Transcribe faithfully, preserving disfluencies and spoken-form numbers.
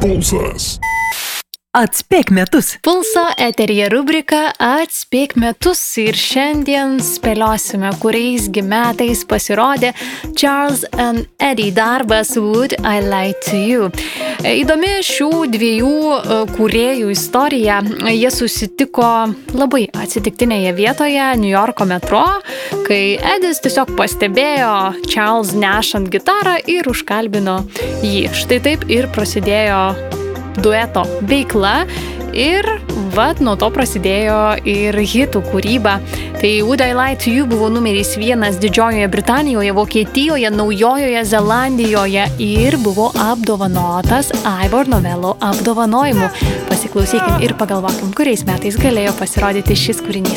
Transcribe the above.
Pulsas. Atspėk metus. Pulso eteryje rubrika Atspėk metus ir šiandien spėliosime, kuriaisgi metais pasirodė Charles and Eddie darbas Would I Lie to You. Įdomi šių dviejų kūrėjų istorija. Jie susitiko labai atsitiktinėje vietoje New Yorko metro, kai Edis tiesiog pastebėjo Charles nešant gitarą ir užkalbino jį. Štai taip ir prasidėjo dueto veikla ir vat nuo to prasidėjo ir hitų kūryba. Tai Would I Lie to You buvo numeris vienas Didžiojoje Britanijoje, Vokietijoje, Naujojoje Zelandijoje ir buvo apdovanotas Ivor Novello apdovanojimu. Pasiklausykim ir pagalvokim, kuriais metais galėjo pasirodyti šis kūrinys.